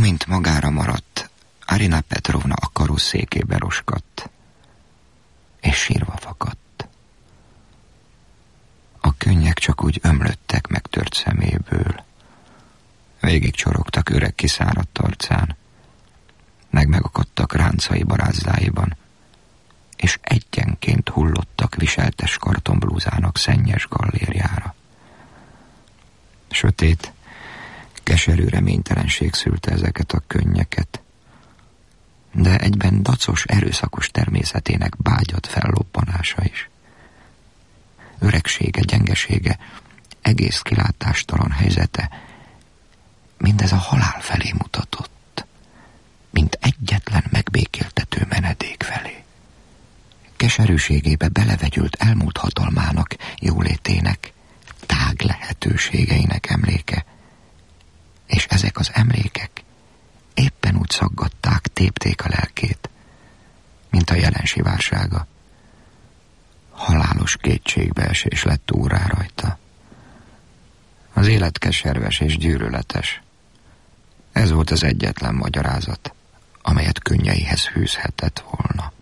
Amint magára maradt, Arina Petrovna a karosszékébe roskadt, és sírva fakadt. A könnyek csak úgy ömlöttek megtört szeméből. Végig csorogtak öreg kiszáradt arcán, megakadtak ráncai barázdáiban, és egyenként hullottak viseltes kartonblúzának szennyes gallérjára. Sötét, keserű reménytelenség szülte ezeket a könnyeket, de egyben dacos, erőszakos természetének bágyat fellobbanása is. Öregsége, gyengesége, egész kilátástalan helyzete, mindez a halál felé mutatott, mint egyetlen megbékéltető menedék felé. Keserűségébe belevegyült elmúlt hatalmának, jólétének, tág lehetőségeinek emléke, és ezek az emlékek éppen úgy szaggatták, tépték a lelkét, mint a jelen sivársága. Halálos kétségbeesés lett úrrá rajta. Az élet keserves és gyűlöletes. Ez volt az egyetlen magyarázat, amelyet könnyeihez fűzhetett volna.